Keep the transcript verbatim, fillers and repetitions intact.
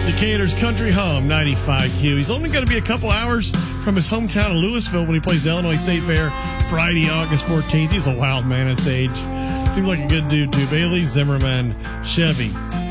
Decatur's Country Home, ninety-five Q. He's only going to be a couple hours from his hometown of Louisville when he plays the Illinois State Fair Friday, August fourteenth. He's a wild man on stage. Seems like a good dude, too. Bailey Zimmerman, Chevy.